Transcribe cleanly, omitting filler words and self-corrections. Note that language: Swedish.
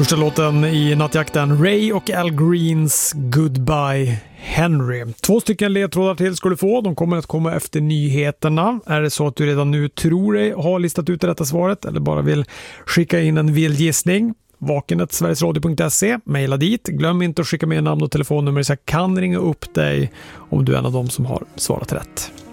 Första låten i nattjakten, Ray och Al Greens Goodbye Henry. 2 stycken ledtrådar till ska du få. De kommer att komma efter nyheterna. Är det så att du redan nu tror dig ha listat ut det rätta svaret eller bara vill skicka in en vild gissning? vakenet.sverigesradio.se, mejla dit. Glöm inte att skicka med namn och telefonnummer så jag kan ringa upp dig om du är en av dem som har svarat rätt.